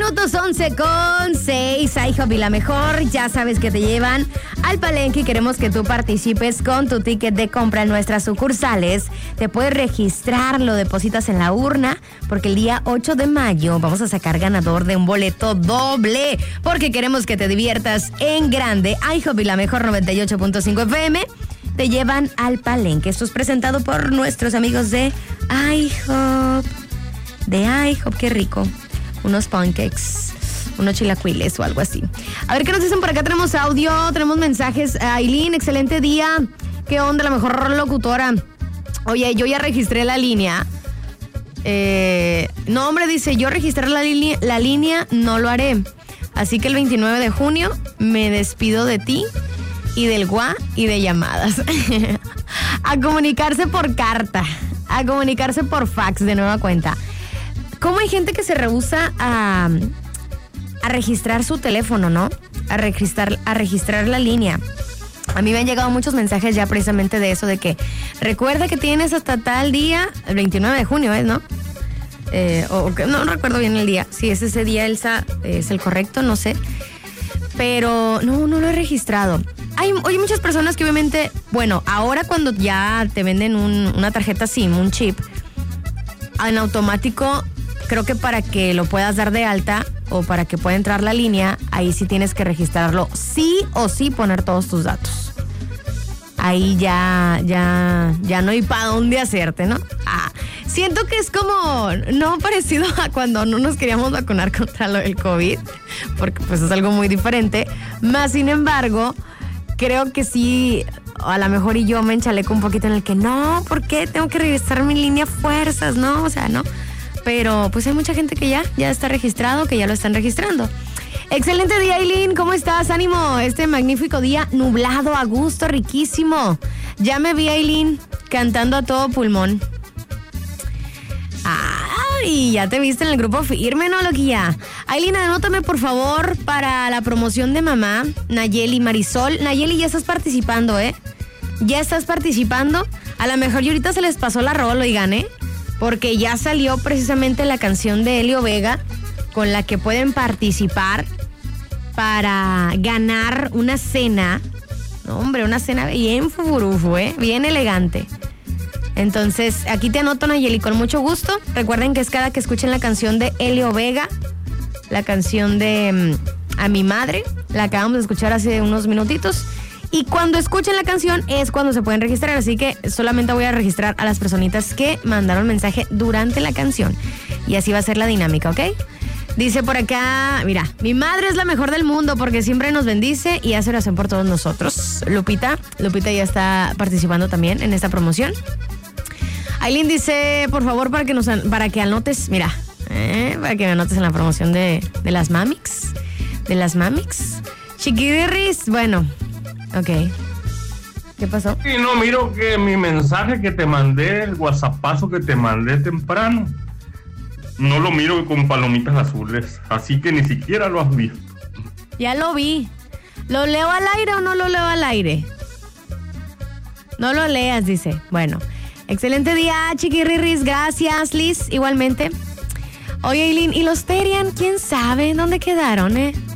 minutos, 11:06. IHOP y la mejor. Ya sabes que te llevan al Palenque y queremos que tú participes con tu ticket de compra en nuestras sucursales. Te puedes registrar, lo depositas en la urna, porque el día 8 de mayo vamos a sacar ganador de un boleto doble, porque queremos que te diviertas en grande. IHOP y la mejor 98.5 FM te llevan al Palenque. Esto es presentado por nuestros amigos de IHOP. De IHOP, qué rico. Unos pancakes, unos chilaquiles o algo así. A ver qué nos dicen por acá. Tenemos audio, tenemos mensajes. Aileen, excelente día. ¿Qué onda? La mejor locutora. Oye, yo ya registré la línea. No, hombre, dice, yo registrar la línea no lo haré. Así que el 29 de junio me despido de ti y del guá y de llamadas. A comunicarse por carta, a comunicarse por fax de nueva cuenta. ¿Cómo hay gente que se rehúsa a registrar su teléfono, no? A registrar la línea. A mí me han llegado muchos mensajes ya precisamente de eso, de que recuerda que tienes hasta tal día, el 29 de junio, ¿no? No recuerdo bien el día. Si es ese día, Elsa, es el correcto, no sé. Pero no lo he registrado. Hay muchas personas que obviamente, bueno, ahora cuando ya te venden una tarjeta SIM, un chip, en automático, creo que para que lo puedas dar de alta o para que pueda entrar la línea, ahí sí tienes que registrarlo, sí o sí poner todos tus datos. Ahí ya no hay para dónde hacerte, ¿no? Siento que es como, no parecido a cuando no nos queríamos vacunar contra el COVID, porque pues es algo muy diferente. Más sin embargo, creo que sí, a lo mejor y yo me enchaleco un poquito en el que no, ¿por qué tengo que registrar mi línea a fuerzas? No, o sea, no. Pero pues hay mucha gente que ya está registrado, que ya lo están registrando. Excelente día, Aileen, ¿cómo estás? Ánimo, este magnífico día nublado, a gusto, riquísimo. Ya me vi, Aileen, cantando a todo pulmón. Y ya te viste en el grupo firme, ¿no, loquilla? Aileen, anótame por favor para la promoción de mamá, Nayeli Marisol. Nayeli, ya estás participando, ¿eh? Ya estás participando. A lo mejor y ahorita se les pasó la rola, oigan, ¿eh? Porque ya salió precisamente la canción de Elio Vega con la que pueden participar para ganar una cena. No, hombre, una cena bien furufú, bien elegante. Entonces, aquí te anoto, Nayeli, con mucho gusto. Recuerden que es cada que escuchen la canción de Elio Vega, la canción de A mi madre, la acabamos de escuchar hace unos minutitos. Y cuando escuchen la canción es cuando se pueden registrar, así que solamente voy a registrar a las personitas que mandaron mensaje durante la canción. Y así va a ser la dinámica, ¿ok? Dice por acá, mira, mi madre es la mejor del mundo porque siempre nos bendice y hace oración por todos nosotros. Lupita ya está participando también en esta promoción. Aileen dice, por favor, para que anotes, mira, para que me anotes en la promoción de las Mamix. De las Mamix. Chiquirirris, bueno, ok. ¿Qué pasó? Y no, miro que mi mensaje que te mandé, el whatsappazo que te mandé temprano, no lo miro con palomitas azules, así que ni siquiera lo has visto. Ya lo vi. ¿Lo leo al aire o no lo leo al aire? No lo leas, dice. Bueno, excelente día, chiquirrirris. Gracias, Liz, igualmente. Oye, Aileen, ¿y los Terian? ¿Quién sabe dónde quedaron,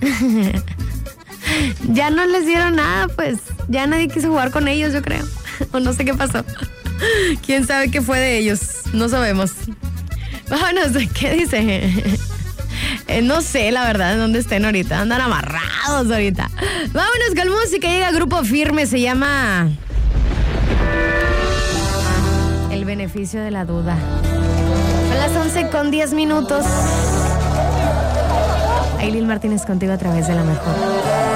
Ya no les dieron nada, pues. Ya nadie quiso jugar con ellos, yo creo. O no sé qué pasó. ¿Quién sabe qué fue de ellos? No sabemos. Vámonos, ¿qué dice? No sé, la verdad, dónde estén ahorita. Andan amarrados ahorita. Vámonos con música. Llega Grupo Firme, se llama El beneficio de la duda. Son las 11:10. Aileen Martínez contigo a través de la mejor.